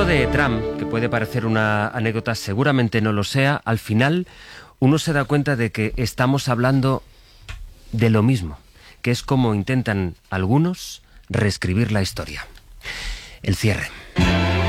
Esto de Trump, que puede parecer una anécdota, seguramente no lo sea, al final uno se da cuenta de que estamos hablando de lo mismo, que es como intentan algunos reescribir la historia. El cierre.